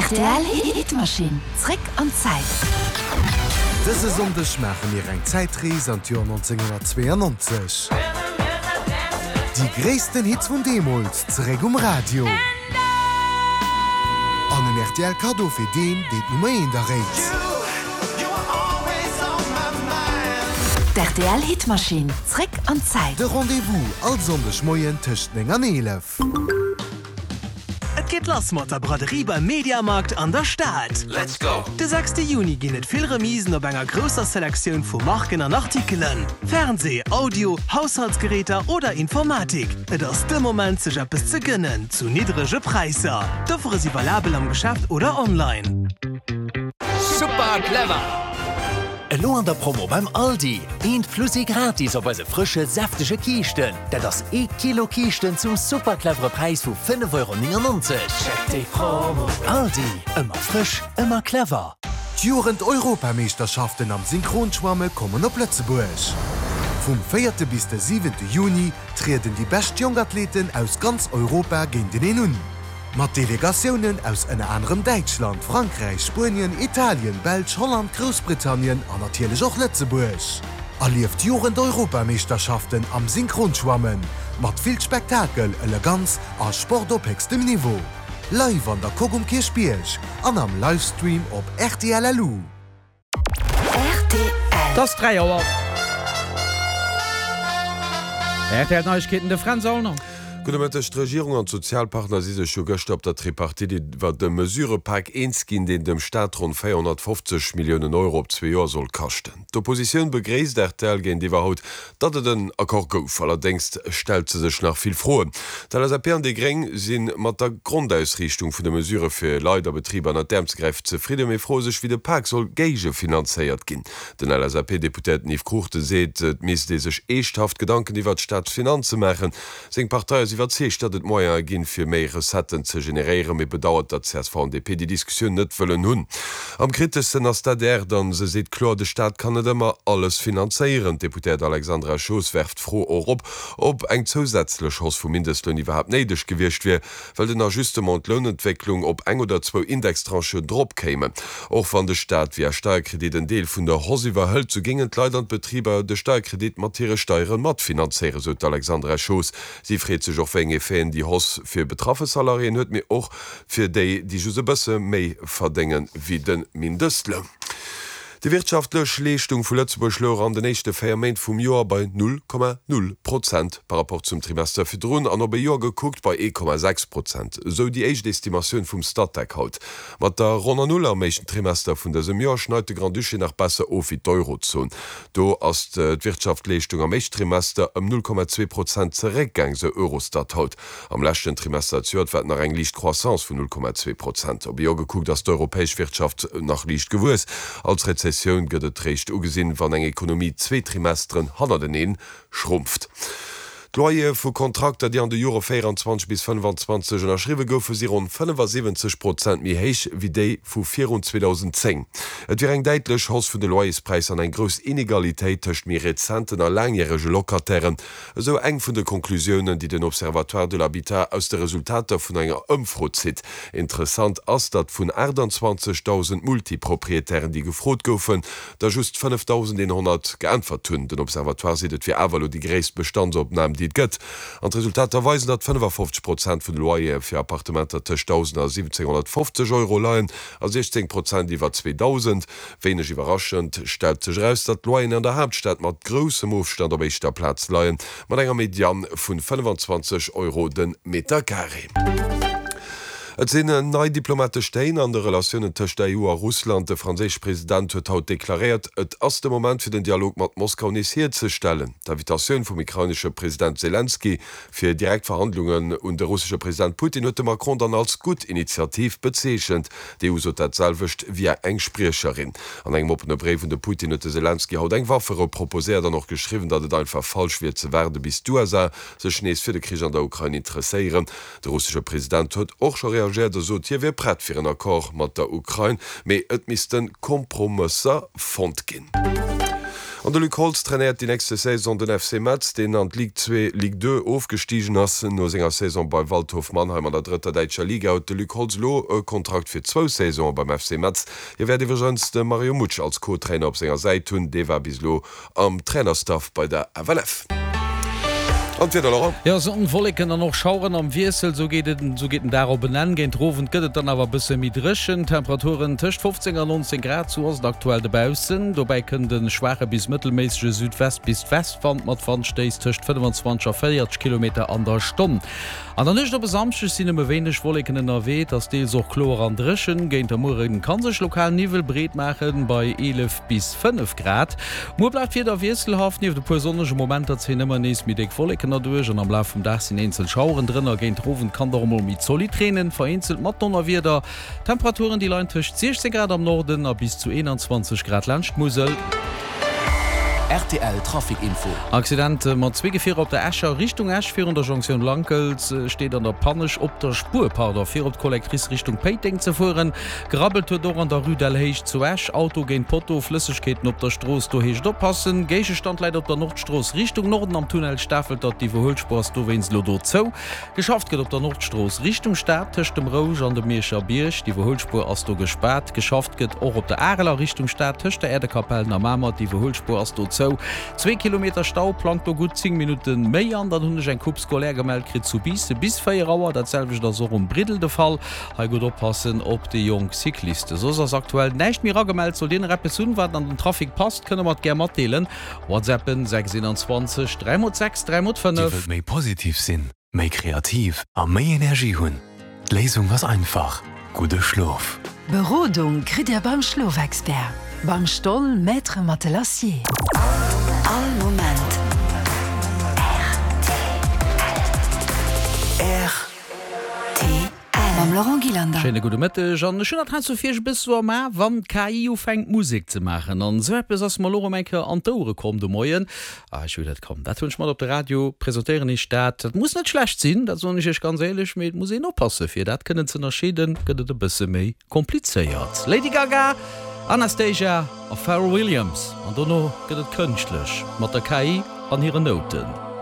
RTL Hitmaschine. Zurück an Zeit. Diese Sonntag machen wir eine Zeitreise an Jahr 1992. Die größten Hits von Demos zurück Radio. An den RTL Kado für den, der Nummer 1 der Reise. Die RTL Hitmaschine. Zurück an Zeit. Der Rendezvous als Sonntagmorgen zwischen 9 und 11. Et geht los mit der Braderie beim Mediamarkt an der Stadt. Let's go! Der 6. Juni gehen es viel Remisen auf einer größeren Selektion von Marken und Artikeln. Fernseh, Audio, Haushaltsgeräte oder Informatik. Es ist der Moment, sich etwas zu gönnen, zu niedrigen Preisen. Dafür ist sie valabel am Geschäft oder online. Super clever! Lo an der Promo beim Aldi. Eend Flussi gratis op se frische, saftige Kiechten. Dat das Kilo Kiechten zum superclevere Preis vu 5,99 €. Check die Promo! Aldi, immer frisch, immer clever. Die Jugend-Europameisterschaften am Synchronschwamme kommen auf Lützeburg. Vom 4. bis den 7. Juni treten die besten Jungathleten aus ganz Europa gegen den un. Mit Delegationen aus einem anderen Deutschland, Frankreich, Spanien, Italien, Belgien, Holland, Großbritannien und natürlich auch Lützeburg. Erlebt die Jugend-Europameisterschaften am Synchronschwammen. Mit viel Spektakel, Eleganz und Sport auf höchstem Niveau. Live an der Kogumkirchbierg und am Livestream auf RTL LU. RTL. Das 3 Uhr. RTL Neuigkeiten der Franz Allner. Die Regierung und Sozialpartner sind schon gestern auf der Tripartite, die den Mesurepack 1 gehen, den dem Staat rund 450 Millionen € auf 2 Jahre soll kosten. Die Opposition begrüßt RTL gegen die Wahrheit, dass den Akkord gouf. Allerdings stellt sie sich nach viel froh. Da das Appell de Greng sind mit der Grundausrichtung von der Mesure für Leiterbetriebe an der Dämmsgräft zufrieden, mit froh sich, wie der Park soll gegen finanziert gehen. Den LSAP-Deputat Niv Kruchte sieht, dass sich ernsthaft Gedanken über die Staatsfinanzen machen. Seine Partei überzeugt, dass es Moyer gehen für mehr Resetten zu generieren, mit bedauert, dass CSVDP die Diskussion nicht wollen haben. Am kritischsten ist das dann sie sieht klar, der Staat kann nicht immer alles finanzieren. Deputat Alexandra Schoß werft froh ob eine zusätzliche Chance vom Mindestlohn überhaupt nötig gewesen wäre, weil den Ajustement Lohnentwicklung ob 1 oder 2 Indextranchen drop kämen. Auch wenn der Staat via Steuerkredit einen Teil von der Hose überhält, so gingen leider Betriebe der Steuerkredit mit ihren Steuern mitfinanzieren, so Alexandra Schoß. Sie freut sich auch wegen Fäden, die Haus für betroffene Salarien hört mir auch für die just ein bisschen mehr verdienen wie den Mindestlohn. Die wirtschaftliche Leistung von Lützeburg lag an den nächsten 4 Monaten vom Jahr bei 0,0% par rapport zum Trimester für Drohnen, an bei Jahr geguckt bei 1,6%. So die erste Estimation vom Stadtteil halt. Mit der Runde Null am nächsten Trimester von diesem Jahr schneidet die Grand Duché nach besser auf wie die Eurozone. Da ist die Wirtschaftsleistung am nächsten Trimester um 0,2% zurückgegangen, so Eurostat halt. Am letzten Trimester wird nach einer leichten Croissance von 0,2%. Aber Jahr geguckt, dass die europäische Wirtschaft nach leicht gewusst als Rezession gëtt recht ugesinn, wann eng Ekonomie 2 Trimestern hanner den schrumpft. Loie vu Kontrakter, die an de Jure 24 bis 25 erschriwe goufe sie rund 75% mi héich wie déi vu 2010. Et wie eng deitlech Haus vun de Loiespreis an eng gros Inegalitéit tëcht mi rezenten a langjährige Lokatairen, so eng vun de Konklusionen, die den Observatoire de l'Habitat aus de Resultater vun enger Ëmfro zit. Interessant ass dat vun 28.000 Multiproprietären, die gefrot goufen, da just 5.100 geantwort hunn. Den Observatoire sidet wie Avalo die gréist Bestandsopnahmen, die gëtt. An Resultat erweisen, dat 55% vun Loyer fir Appartementer tech 1.750 € leiien, a 16% iwwer 2000. Wenig überraschend stellt sech raus, dat Loyen an der Hauptstadt mat grossem Aufstand op eichter Platz leiien, mat enger Median vun 25 € den Meter carré. Et sinn en nei Diplomate Stein an de Relationen tëcht der EU a Russland. De franzésich Präsident huet haut deklariert, et ass de Moment fir den Dialog mat Moskau initiiert ze stellen. D'Invitationun vum ukrainische Präsident Zelensky fir Direktverhandlungen und der russische Präsident Putin huet Macron dann als gut Initiativ bezeechent. Die EU sot dat selwecht wie eng Sprecherin. An engem opene Brief vun de Putin huet Zelensky haut eng Waffere proposert, noch geschrieben, dat et einfach falsch wie ze werden bis USA sech nees fir de Krieg an der Ukraine interesseieren. Der russische Präsident huet och schon reagiert, so wie brett fir en Akkord mat der Ukraine, méi et mis den Kompromisser fond ginn. An der Luc Holz trainiert die nächste Saison den FC Metz, den an Ligue 2 Ligue 2 aufgestiegen assen no senger Saison bei Waldhof Mannheim an der dritter Deitscher Liga und de Luc Holz lo Kontrakt fir 2 Saison beim FC Metz. Je werde iwwerschënst Mario Mutsch als Co-Trainer op senger Seite hun, de war bislo am Trainerstaff bei der AWF. Ja, so Wolken dann noch schauen am Wirsel, so geht darauf benennen gehen Roven gëtt dann aber bis mit drschen Temperaturen tisch 15 an 19 Grad zu aktuell debausen. Dabei können den schwache bis mittelmäßige Südwest bis Westwand mat van stest tisch 25 km an der Stunde. An der nicht op besamsche sind wenig Wolken in erW, dass die so chlor an drschen gehen der morgen kann sich lokal Nivel bret machen bei 11 bis 5 Grad. Mo bleibt hier der Wirselhaft nie de persönliche Moment immer nie mit Wolken durch und am Lauf vom Dach sind Einzel Schauren drin gehen Roven kann darum mit Solitränen vereinzelt Matonner wieder Temperaturen die Lein Tisch 16 Grad am Norden bis zu 21 Grad Landmusel. RTL Trafikinfo. Accident mat Zwegefir op der Äscher Richtung Äschfir der Jonction Lankels steht an der Panisch op der Spurpader fir op Kollektris Richtung Peiting ze fuhren. Grabbelt do an der Rue Delheich zu Äsch, Auto gen Porto, Flüssigkeiten op der Stroß do heich oppassen. Geiche Standleit op der Nordstroß Richtung Norden am Tunnel staffelt dat die Verholspors do wes Lodo zou. Geschafft geht op der Nordstroß Richtung Stadt töcht dem Rouge an der Meerscher Birch, die Verholspur as do gesperrt. Geschafft geht auch op der Areler Richtung Stadt töcht der Erdekapellen am Mammer die Verholspur as do zou. 2 Kilometer Stau plant gut 10 Minuten méi an, dat hunch en Kupskolleg gemeldt zu bise bis 4 Auer, datselvech da so Bridel de Fall. Ha gut oppassen op de Jong Cykliste. So ass aktuell nächt mir agemeldt zo den Repressun wat an den Trafik passt, kënne mat ger mat deelen. WhatsAppen 627 306 305. Méi positiv sinn, méi kreativ a méi Energie hunn. Lesung was einfach. Gute Schlaf. Berodung krit er beim Schlafexpert. Beim Stoll Maître Matelassier. All Moment. RTL. Beim Laurent Gilander. Schöne gute Mitte. Schon schön hat so viel bis so mal, wann KI fängt Musik zu machen. Und so etwas, als mal Loremeke an die Ohren kommt, du Moyen. Ich will das kommen. Das wünsche ich mal auf der Radio präsentieren in Stadt. Das muss nicht schlecht sein. Das soll ich ganz ehrlich mit muss ich noch passen. Für das können sie unterschieden. Geht es ein bisschen mehr kompliziert. Lady Gaga. Anastasia a Pharrell Williams an donno gëtt künstlich mat der KI an ihre Noten.